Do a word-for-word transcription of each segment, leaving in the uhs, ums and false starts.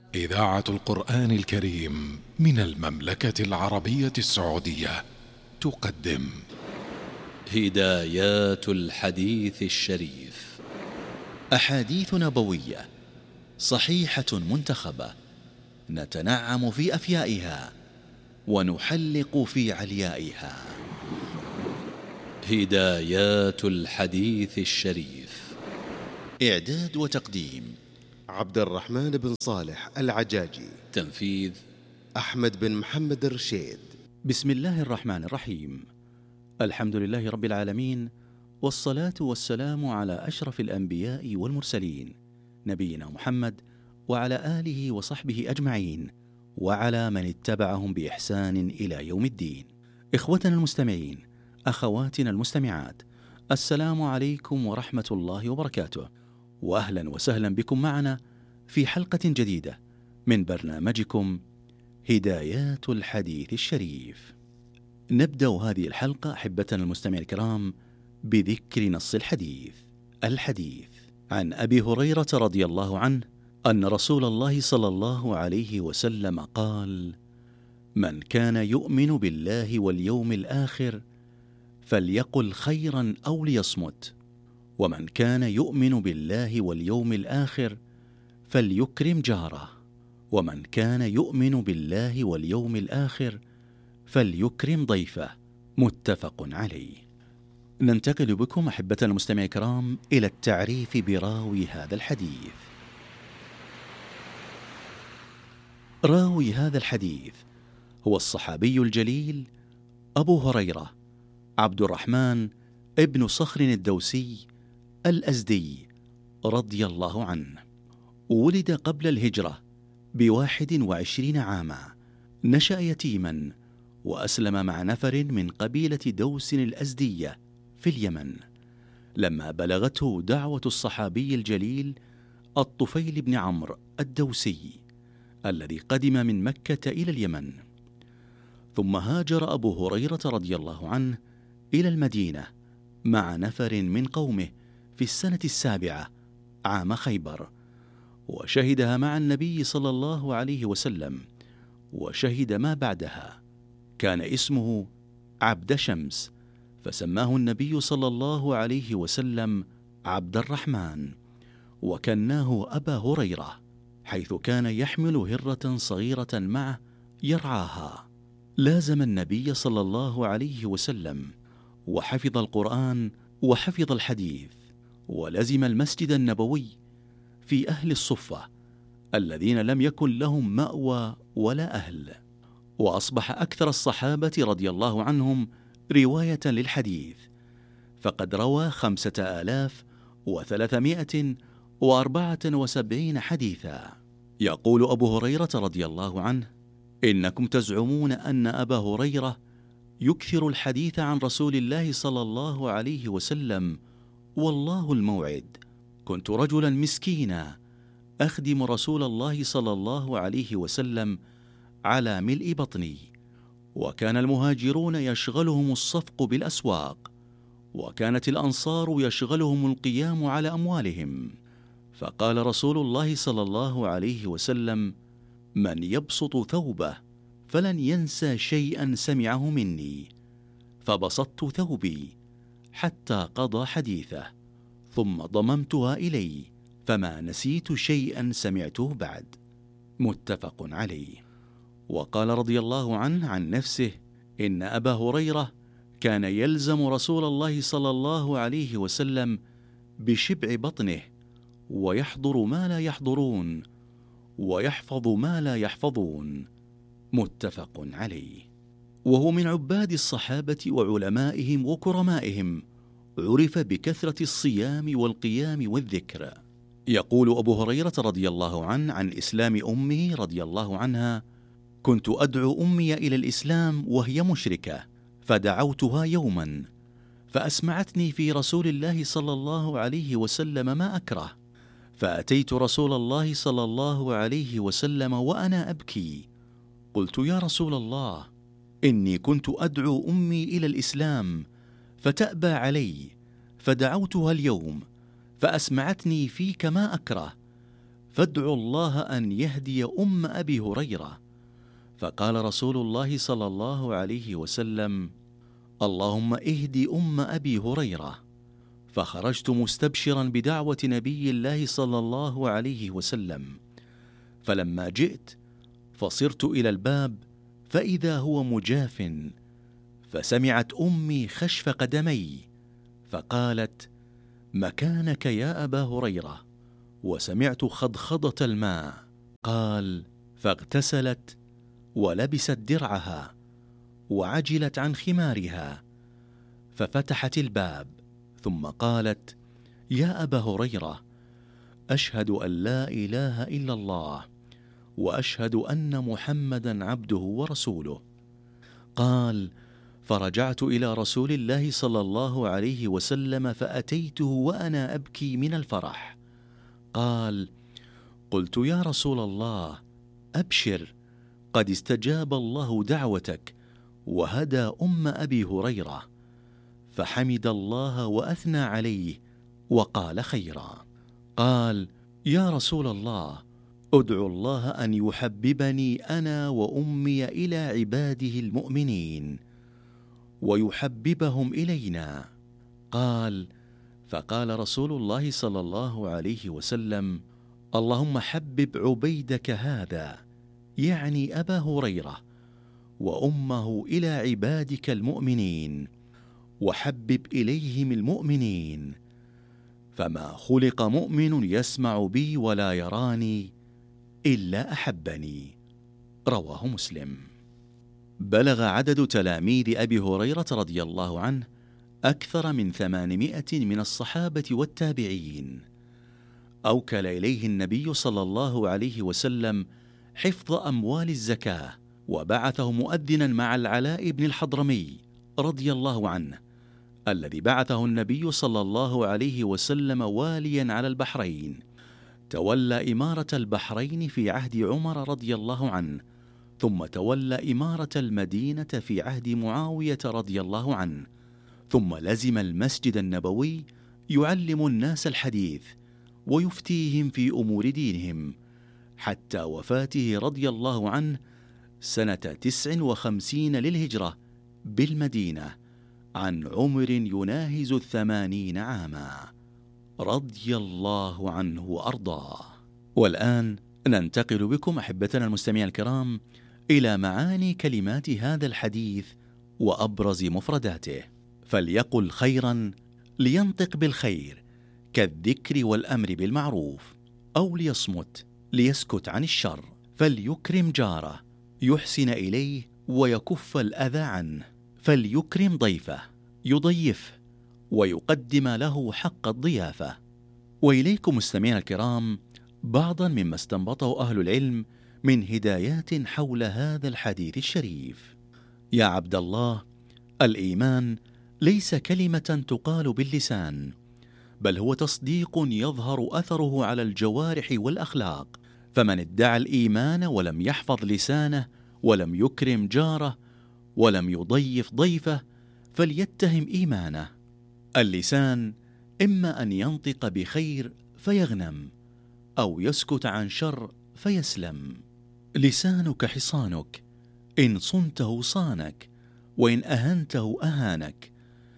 إذاعة القرآن الكريم من المملكة العربية السعودية تقدم هدايات الحديث الشريف، أحاديث نبوية صحيحة منتخبة نتنعم في أفيائها ونحلق في عليائها. هدايات الحديث الشريف، إعداد وتقديم عبد الرحمن بن صالح العجاجي، تنفيذ أحمد بن محمد الرشيد. بسم الله الرحمن الرحيم. الحمد لله رب العالمين، والصلاة والسلام على أشرف الأنبياء والمرسلين نبينا محمد وعلى آله وصحبه أجمعين وعلى من اتبعهم بإحسان إلى يوم الدين. إخوتنا المستمعين، أخواتنا المستمعات، السلام عليكم ورحمة الله وبركاته، وأهلا وسهلا بكم معنا في حلقة جديدة من برنامجكم هدايات الحديث الشريف. نبدأ هذه الحلقة أحبتنا المستمعين الكرام بذكر نص الحديث. الحديث عن أبي هريرة رضي الله عنه أن رسول الله صلى الله عليه وسلم قال: من كان يؤمن بالله واليوم الآخر فليقل خيرا أو ليصمت، ومن كان يؤمن بالله واليوم الآخر فليكرم جاره، ومن كان يؤمن بالله واليوم الآخر فليكرم ضيفه. متفق عليه. ننتقل بكم أحبتنا المستمعين الكرام إلى التعريف براوي هذا الحديث. راوي هذا الحديث هو الصحابي الجليل أبو هريرة عبد الرحمن ابن صخر الدوسي الأزدي رضي الله عنه. ولد قبل الهجرة بواحد وعشرين عاما. نشأ يتيما وأسلم مع نفر من قبيلة دوس الأزدية في اليمن لما بلغته دعوة الصحابي الجليل الطفيل بن عمرو الدوسي الذي قدم من مكة إلى اليمن. ثم هاجر أبو هريرة رضي الله عنه إلى المدينة مع نفر من قومه في السنة السابعة عام خيبر، وشهدها مع النبي صلى الله عليه وسلم، وشهد ما بعدها. كان اسمه عبد شمس، فسماه النبي صلى الله عليه وسلم عبد الرحمن، وكناه أبا هريرة، حيث كان يحمل هرة صغيرة معه يرعاها. لازم النبي صلى الله عليه وسلم وحفظ القرآن وحفظ الحديث، ولزم المسجد النبوي في أهل الصفة الذين لم يكن لهم مأوى ولا أهل. وأصبح أكثر الصحابة رضي الله عنهم رواية للحديث، فقد روى خمسة آلاف وثلاثمائة وأربعة وسبعين حديثا. يقول أبو هريرة رضي الله عنه: إنكم تزعمون أن أبا هريرة يكثر الحديث عن رسول الله صلى الله عليه وسلم، والله الموعد. كنت رجلا مسكينا أخدم رسول الله صلى الله عليه وسلم على ملء بطني، وكان المهاجرون يشغلهم الصفق بالأسواق، وكانت الأنصار يشغلهم القيام على أموالهم. فقال رسول الله صلى الله عليه وسلم: من يبسط ثوبه فلن ينسى شيئا سمعه مني. فبسطت ثوبي حتى قضى حديثه، ثم ضممتها إلي، فما نسيت شيئا سمعته بعد. متفق عليه. وقال رضي الله عنه عن نفسه: إن أبا هريرة كان يلزم رسول الله صلى الله عليه وسلم بشبع بطنه، ويحضر ما لا يحضرون، ويحفظ ما لا يحفظون. متفق عليه. وهو من عباد الصحابة وعلمائهم وكرمائهم، عرف بكثرة الصيام والقيام والذكر. يقول أبو هريرة رضي الله عنه عن إسلام أمه رضي الله عنها: كنت أدعو أمي إلى الإسلام وهي مشركة، فدعوتها يوما فأسمعتني في رسول الله صلى الله عليه وسلم ما أكره، فأتيت رسول الله صلى الله عليه وسلم وأنا أبكي، قلت: يا رسول الله، إني كنت أدعو أمي إلى الإسلام فتأبى علي، فدعوتها اليوم فأسمعتني فيك ما أكره، فادعوا الله أن يهدي أم أبي هريرة. فقال رسول الله صلى الله عليه وسلم: اللهم اهدي أم أبي هريرة. فخرجت مستبشرا بدعوة نبي الله صلى الله عليه وسلم، فلما جئت فصرت إلى الباب فإذا هو مجاف، فسمعت أمي خشف قدمي فقالت: مكانك يا أبا هريرة. وسمعت خضخضة الماء. قال: فاغتسلت ولبست درعها وعجلت عن خمارها، ففتحت الباب، ثم قالت: يا أبا هريرة، أشهد أن لا إله إلا الله وأشهد أن محمدا عبده ورسوله. قال: فرجعت إلى رسول الله صلى الله عليه وسلم فأتيته وأنا أبكي من الفرح. قال: قلت: يا رسول الله، أبشر، قد استجاب الله دعوتك وهدى أم أبي هريرة. فحمد الله وأثنى عليه وقال خيرا. قال: يا رسول الله، أدعو الله أن يحببني أنا وأمي إلى عباده المؤمنين ويحببهم إلينا. قال: فقال رسول الله صلى الله عليه وسلم: اللهم حبب عبيدك هذا، يعني أبا هريرة، وأمه إلى عبادك المؤمنين، وحبب إليهم المؤمنين، فما خلق مؤمن يسمع بي ولا يراني إلا أحبني. رواه مسلم. بلغ عدد تلاميذ أبي هريرة رضي الله عنه أكثر من ثمانمائة من الصحابة والتابعين. أوكل إليه النبي صلى الله عليه وسلم حفظ أموال الزكاة، وبعثه مؤذنا مع العلاء بن الحضرمي رضي الله عنه، الذي بعثه النبي صلى الله عليه وسلم واليا على البحرين. تولى إمارة البحرين في عهد عمر رضي الله عنه، ثم تولى إمارة المدينة في عهد معاوية رضي الله عنه، ثم لزم المسجد النبوي يعلم الناس الحديث ويفتيهم في أمور دينهم، حتى وفاته رضي الله عنه سنة تسع وخمسين للهجرة بالمدينة، عن عمر يناهز الثمانين عاما، رضي الله عنه وأرضاه. والآن ننتقل بكم أحبتنا المستمعين الكرام إلى معاني كلمات هذا الحديث وأبرز مفرداته. فليقل خيرا، لينطق بالخير كالذكر والأمر بالمعروف، أو ليصمت ليسكت عن الشر. فليكرم جاره، يحسن إليه ويكف الأذى عنه. فليكرم ضيفه، يضيفه ويقدم له حق الضيافة. وإليكم مستمعين الكرام بعضا مما استنبطه أهل العلم من هدايات حول هذا الحديث الشريف. يا عبد الله، الإيمان ليس كلمة تقال باللسان، بل هو تصديق يظهر أثره على الجوارح والأخلاق. فمن ادعى الإيمان ولم يحفظ لسانه ولم يكرم جاره ولم يضيف ضيفه فليتهم إيمانه. اللسان إما أن ينطق بخير فيغنم، أو يسكت عن شر فيسلم. لسانك حصانك، إن صنته صانك، وإن أهنته أهانك.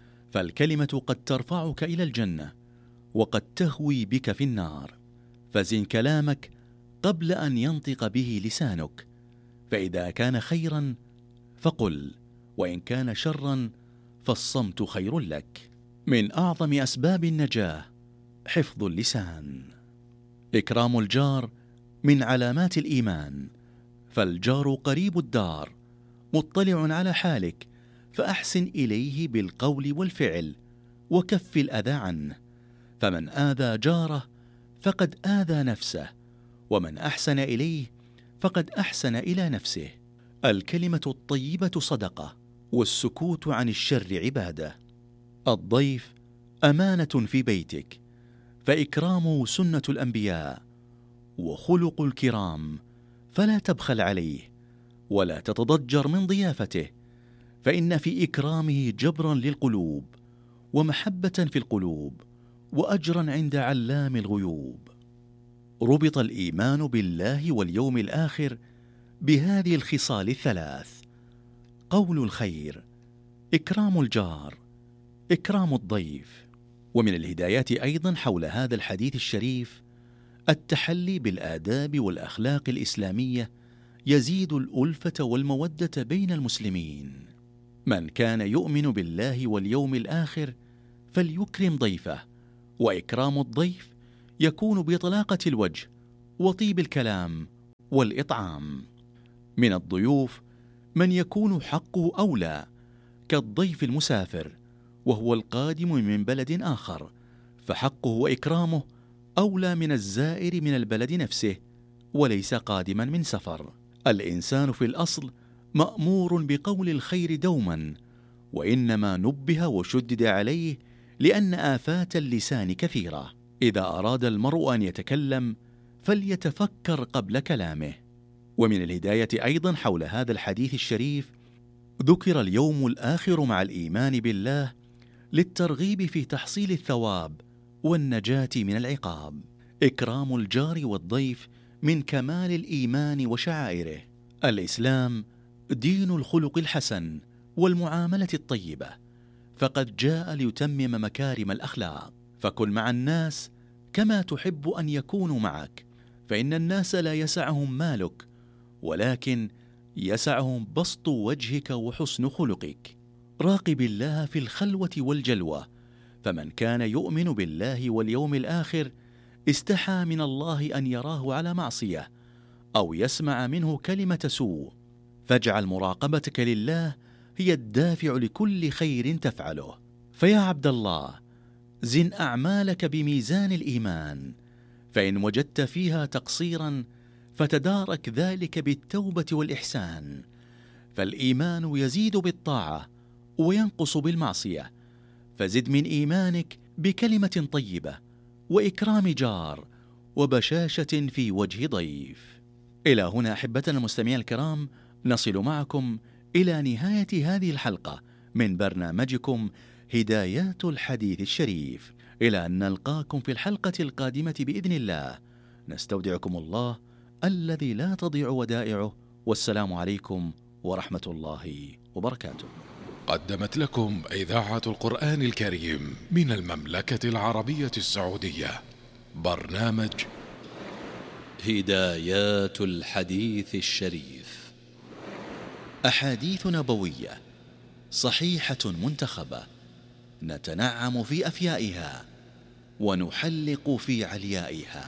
فالكلمة قد ترفعك إلى الجنة وقد تهوي بك في النار. فزن كلامك قبل أن ينطق به لسانك، فإذا كان خيرا فقل، وإن كان شرا فالصمت خير لك. من أعظم أسباب النجاة حفظ اللسان. إكرام الجار من علامات الإيمان. فالجار قريب الدار، مطلع على حالك، فأحسن إليه بالقول والفعل وكف الأذى عنه. فمن آذى جاره فقد آذى نفسه، ومن أحسن إليه فقد أحسن إلى نفسه. الكلمة الطيبة صدقة، والسكوت عن الشر عبادة. الضيف أمانة في بيتك، فإكرامه سنة الأنبياء وخلق الكرام، فلا تبخل عليه ولا تتضجر من ضيافته، فإن في إكرامه جبرا للقلوب ومحبة في القلوب وأجرا عند علام الغيوب. ربط الإيمان بالله واليوم الآخر بهذه الخصال الثلاث: قول الخير، إكرام الجار، إكرام الضيف. ومن الهدايات أيضا حول هذا الحديث الشريف التحلي بالآداب والأخلاق الإسلامية يزيد الألفة والمودة بين المسلمين. من كان يؤمن بالله واليوم الآخر فليكرم ضيفه، وإكرام الضيف يكون بطلاقة الوجه وطيب الكلام والإطعام. من الضيوف من يكون حقه أولى كالضيف المسافر وهو القادم من بلد آخر، فحقه وإكرامه أولى من الزائر من البلد نفسه وليس قادما من سفر. الإنسان في الأصل مأمور بقول الخير دوما، وإنما نبه وشدد عليه لأن آفات اللسان كثيرة. إذا أراد المرء أن يتكلم فليتفكر قبل كلامه. ومن الهداية أيضا حول هذا الحديث الشريف ذكر اليوم الآخر مع الإيمان بالله للترغيب في تحصيل الثواب والنجاة من العقاب. إكرام الجار والضيف من كمال الإيمان وشعائره. الإسلام دين الخلق الحسن والمعاملة الطيبة، فقد جاء ليتمم مكارم الأخلاق. فكن مع الناس كما تحب أن يكونوا معك، فإن الناس لا يسعهم مالك، ولكن يسعهم بسط وجهك وحسن خلقك. راقب الله في الخلوة والجلوة، فمن كان يؤمن بالله واليوم الآخر استحى من الله أن يراه على معصية أو يسمع منه كلمة سوء، فاجعل مراقبتك لله هي الدافع لكل خير تفعله. فيا عبد الله، زن أعمالك بميزان الإيمان، فإن وجدت فيها تقصيرا فتدارك ذلك بالتوبة والإحسان، فالإيمان يزيد بالطاعة وينقص بالمعصية، فزد من إيمانك بكلمة طيبة وإكرام جار وبشاشة في وجه ضيف. إلى هنا أحبتنا المستمعين الكرام نصل معكم إلى نهاية هذه الحلقة من برنامجكم هدايات الحديث الشريف. إلى أن نلقاكم في الحلقة القادمة بإذن الله، نستودعكم الله الذي لا تضيع ودائعه، والسلام عليكم ورحمة الله وبركاته. قدمت لكم إذاعة القرآن الكريم من المملكة العربية السعودية برنامج هدايات الحديث الشريف، أحاديث نبوية صحيحة منتخبة نتنعم في أفيائها ونحلق في عليائها.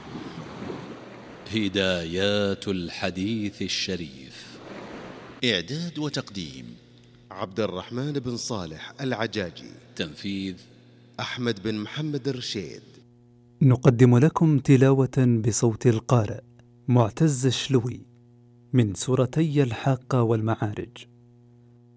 هدايات الحديث الشريف، إعداد وتقديم عبد الرحمن بن صالح العجاجي، تنفيذ أحمد بن محمد الرشيد. نقدم لكم تلاوة بصوت القارئ معتز الشلوي من سورتي الحاقة والمعارج.